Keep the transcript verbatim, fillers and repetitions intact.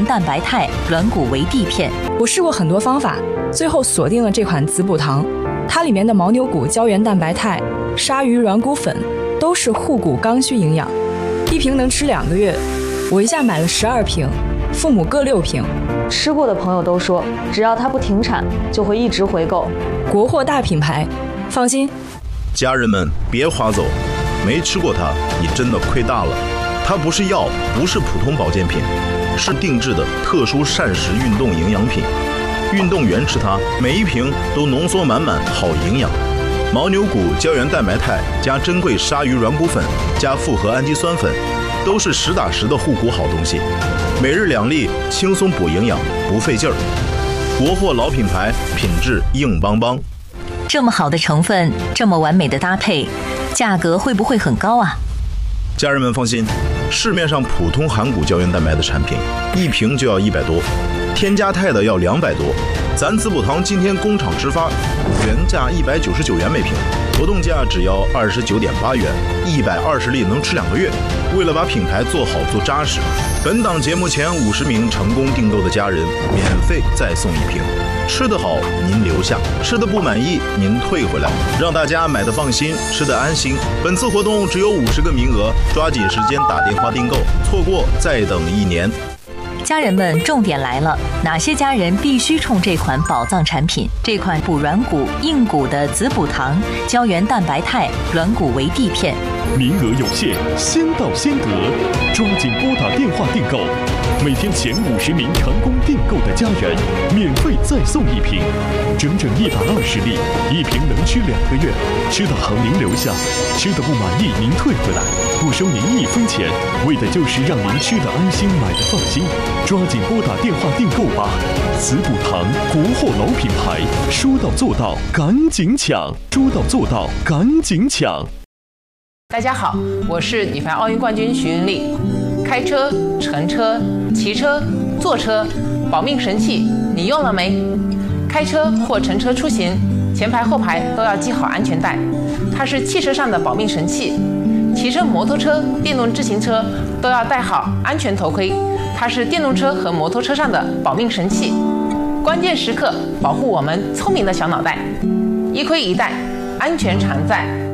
蛋白肽，软骨为地片。 我试过很多方法，最后锁定了这款子补糖。它里面的牦牛骨胶原蛋白肽、鲨鱼软骨粉都是护骨刚需营养，一瓶能吃两个月。我一下买了十二瓶，父母各六瓶。 吃过的朋友都说，只要它不停产，就会一直回购。 国货大品牌，放心。 家人们别划走，没吃过它，你真的亏大了。它不是药，不是普通保健品，是定制的特殊膳食运动营养品。运动员吃它，每一瓶都浓缩满满好营养。牦牛骨胶原蛋白肽加珍贵鲨鱼软骨粉加复合氨基酸粉，都是实打实的护骨好东西。每日两粒，轻松补营养，不费劲儿。国货老品牌，品质硬邦邦。 这么好的成分，这么完美的搭配，价格会不会很高啊？ 家人们放心，市面上普通含骨胶原蛋白的产品，一瓶就要一百多，添加肽的要两百多。咱子补堂今天工厂直发，原价一百九十九元每瓶，活动价只要二十九点八元，一百二十粒能吃两个月。为了把品牌做好做扎实，本档节目前五十名成功订购的家人，免费再送一瓶。吃得好您留下，吃得不满意您退回来，让大家买得放心，吃得安心。本次活动只有五十个名额，抓紧时间打电话订购，错过再等一年。 家人们，重点来了，哪些家人必须冲这款宝藏产品？这款补软骨硬骨的子补糖，胶原蛋白肽，软骨为地片。 名额有限，先到先得，抓紧拨打电话订购。每天前五十名成功订购的家人，免费再送一瓶，整整一百二十粒，一瓶能吃两个月。吃得好您留下，吃得不满意您退回来，不收您一分钱，为的就是让您吃得安心，买得放心。抓紧拨打电话订购吧！子补堂国货老品牌，说到做到，赶紧抢！说到做到，赶紧抢！ 大家好，我是女排奥运冠军徐云丽。开车、乘车、骑车、坐车，保命神器你用了没？开车或乘车出行，前排后排都要系好安全带，它是汽车上的保命神器。骑车摩托车、电动自行车都要戴好安全头盔，它是电动车和摩托车上的保命神器。关键时刻保护我们聪明的小脑袋，一盔一带，安全常在。